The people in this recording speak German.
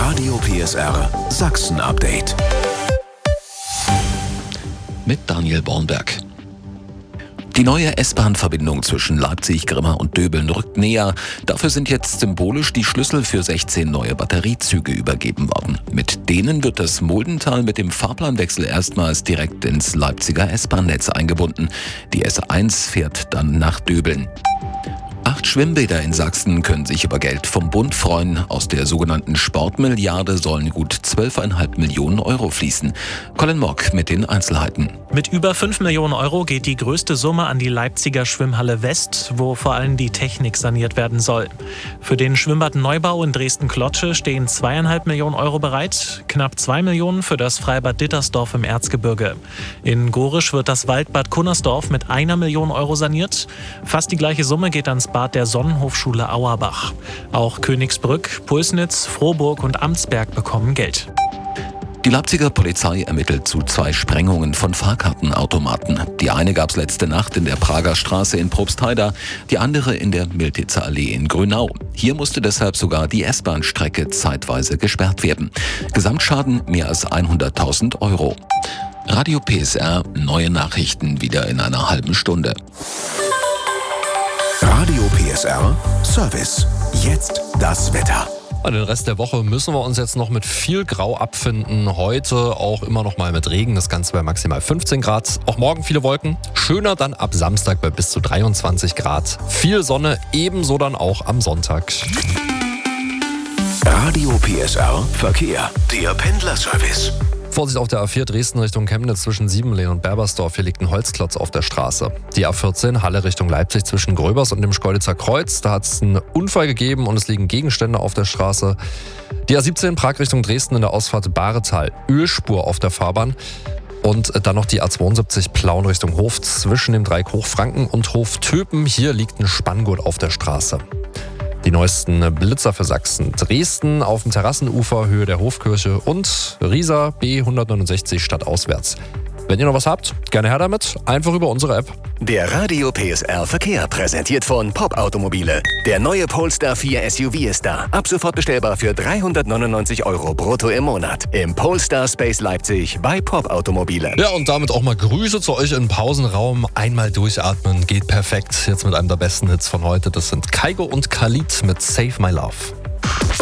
Radio PSR Sachsen-Update. Mit Daniel Bornberg. Die neue S-Bahn-Verbindung zwischen Leipzig, Grimma und Döbeln rückt näher. Dafür sind jetzt symbolisch die Schlüssel für 16 neue Batteriezüge übergeben worden. Mit denen wird das Muldental mit dem Fahrplanwechsel erstmals direkt ins Leipziger S-Bahn-Netz eingebunden. Die S1 fährt dann nach Döbeln. 8 Schwimmbäder in Sachsen können sich über Geld vom Bund freuen. Aus der sogenannten Sportmilliarde sollen gut 12,5 Millionen Euro fließen. Colin Mock mit den Einzelheiten. Mit über 5 Millionen Euro geht die größte Summe an die Leipziger Schwimmhalle West, wo vor allem die Technik saniert werden soll. Für den Schwimmbadneubau in Dresden-Klotsche stehen 2,5 Millionen Euro bereit, knapp 2 Millionen für das Freibad Dittersdorf im Erzgebirge. In Gorisch wird das Waldbad Kunnersdorf mit 1 Million Euro saniert. Fast die gleiche Summe geht ans Bad der Sonnenhofschule Auerbach. Auch Königsbrück, Pulsnitz, Frohburg und Amtsberg bekommen Geld. Die Leipziger Polizei ermittelt zu 2 Sprengungen von Fahrkartenautomaten. Die eine gab es letzte Nacht in der Prager Straße in Probstheida, die andere in der Miltitzer Allee in Grünau. Hier musste deshalb sogar die S-Bahn-Strecke zeitweise gesperrt werden. Gesamtschaden mehr als 100.000 Euro. Radio PSR, neue Nachrichten wieder in einer halben Stunde. Radio PSR Service. Jetzt das Wetter. Den Rest der Woche müssen wir uns jetzt noch mit viel Grau abfinden. Heute auch immer noch mal mit Regen, das Ganze bei maximal 15 Grad. Auch morgen viele Wolken. Schöner dann ab Samstag bei bis zu 23 Grad. Viel Sonne, ebenso dann auch am Sonntag. Radio PSR Verkehr. Der Pendlerservice. Vorsicht auf der A4 Dresden Richtung Chemnitz zwischen Siebenlehen und Berbersdorf. Hier liegt ein Holzklotz auf der Straße. Die A14 Halle Richtung Leipzig zwischen Gröbers und dem Schkeuditzer Kreuz. Da hat es einen Unfall gegeben und es liegen Gegenstände auf der Straße. Die A17 Prag Richtung Dresden in der Ausfahrt Baretal. Ölspur auf der Fahrbahn. Und dann noch die A72 Plauen Richtung Hof zwischen dem Dreieck Hochfranken und Hof Töpen. Hier liegt ein Spanngurt auf der Straße. Die neuesten Blitzer für Sachsen. Dresden auf dem Terrassenufer Höhe der Hofkirche und Riesa B169 stadtauswärts. Wenn ihr noch was habt, gerne her damit. Einfach über unsere App. Der Radio PSR Verkehr präsentiert von Pop Automobile. Der neue Polestar 4 SUV ist da. Ab sofort bestellbar für 399 Euro brutto im Monat. Im Polestar Space Leipzig bei Pop Automobile. Ja, und damit auch mal Grüße zu euch im Pausenraum. Einmal durchatmen, geht perfekt. Jetzt mit einem der besten Hits von heute. Das sind Kygo und Khalid mit Save My Love.